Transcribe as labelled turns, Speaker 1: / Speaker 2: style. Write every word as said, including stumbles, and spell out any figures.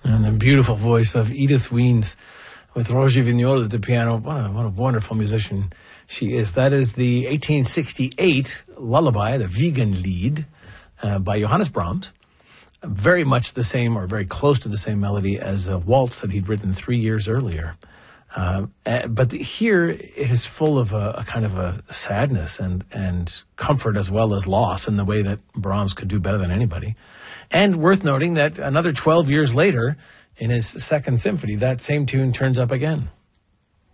Speaker 1: And the beautiful voice of Edith Wiens with Roger Vignol at the piano. What a, what a wonderful musician she is. That is the eighteen sixty-eight lullaby, the Wiegenlied, uh, by Johannes Brahms. Very much the same, or very close to the same melody as a waltz that he'd written three years earlier. Uh, but the, here it is full of a, a kind of a sadness and, and comfort as well as loss in the way that Brahms could do better than anybody. And worth noting that another twelve years later, in his second symphony, that same tune turns up again.